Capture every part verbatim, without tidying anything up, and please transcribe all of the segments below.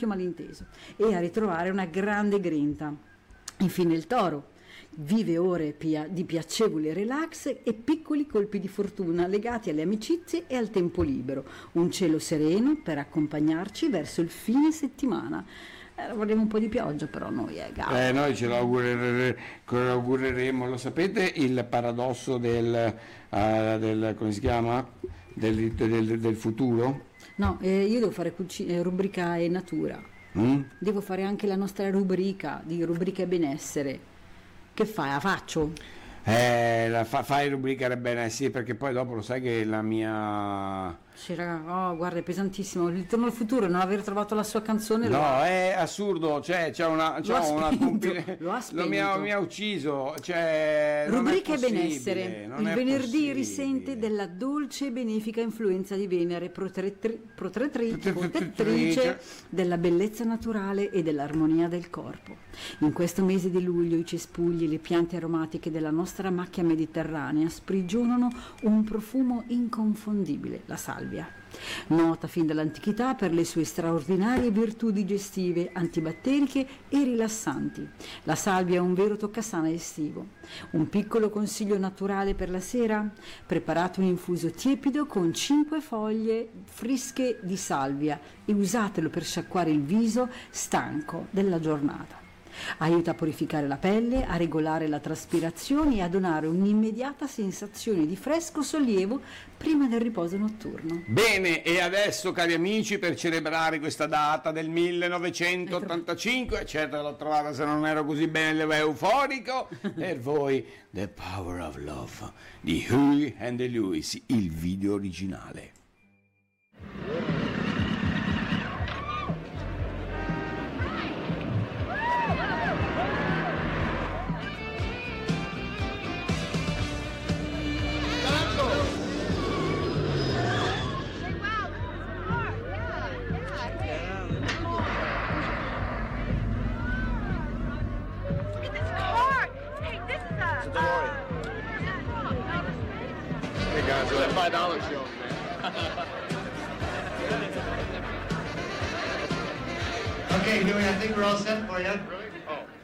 vecchio malinteso e a ritrovare una grande grinta. Infine il Toro vive ore pia- di piacevole relax e piccoli colpi di fortuna legati alle amicizie e al tempo libero, un cielo sereno per accompagnarci verso il fine settimana. Eh, vorremmo un po' di pioggia però noi, eh, Gabbo. Eh, noi ce lo augurere- lo augureremo. Lo sapete il paradosso del, uh, del come si chiama? Del, del, del futuro? No, eh, io devo fare cuci- eh, rubrica e natura. Mm? Devo fare anche la nostra rubrica di rubrica e benessere. Che fai? La faccio? Eh, la fa, fai rubricare bene, sì, perché poi dopo lo sai che la mia... Sì, raga, oh, guarda, è pesantissimo. Il Ritorno al futuro, non aver trovato la sua canzone. No, lo... è assurdo, cioè c'è una, c'è Lo ha una spento, compil- lo ha lo spento. mi, ha, mi ha ucciso, cioè non è Rubrica e possibile, benessere. non Il è venerdì possibile. risente della dolce e benefica influenza di Venere, protettri- protettri- protettrice della bellezza naturale e dell'armonia del corpo. In questo mese di luglio i cespugli e le piante aromatiche della nostra macchia mediterranea sprigionano un profumo inconfondibile, la salvia. Nota fin dall'antichità per le sue straordinarie virtù digestive, antibatteriche e rilassanti. La salvia è un vero toccasana estivo. Un piccolo consiglio naturale per la sera? Preparate un infuso tiepido con cinque foglie fresche di salvia e usatelo per sciacquare il viso stanco della giornata. Aiuta a purificare la pelle, a regolare la traspirazione e a donare un'immediata sensazione di fresco sollievo prima del riposo notturno. Bene, e adesso cari amici, per celebrare questa data del millenovecentottantacinque, certo l'ho trovata se non ero così bene euforico, per voi The Power of Love di Huey and the Lewis, il video originale. Hey guys, that five dollars show, man. Okay, Huey, I think we're all set for you. Really?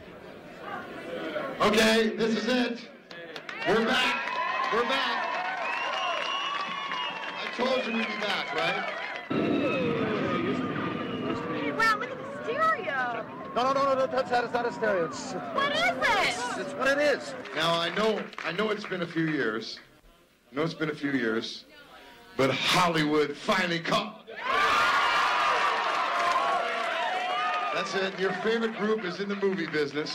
Oh. Okay, this is it. We're back. We're back. I told you we'd be back, right? Hey, wow, look at the stereo. No, no, no, no, don't touch that. It's not a stereo. It's, What is it? it's, it's what it is. Now, I know, I know it's been a few years. I know it's been a few years, but Hollywood finally caught. That's it. Your favorite group is in the movie business.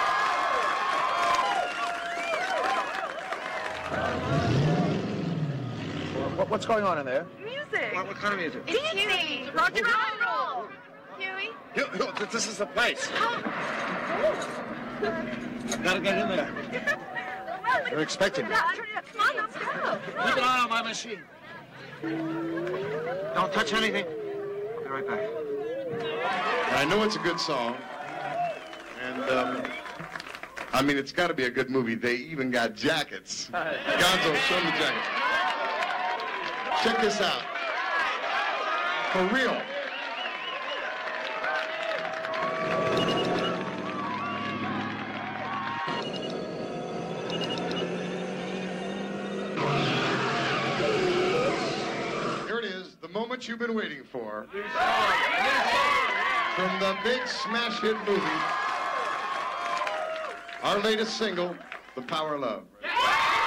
What, what's going on in there? Music. What, what kind of music? It's Huey. Rock and roll. Huey. You- you- This is the place. Gotta get in there. They're expecting me. Come on, let's go. Keep an eye on my machine. Don't touch anything. I'll be right back. I know it's a good song. And, um, I mean, it's got to be a good movie. They even got jackets. Gonzo, show them the jackets. Check this out. For real. The moment you've been waiting for. From the big smash hit movie, our latest single, The Power of Love.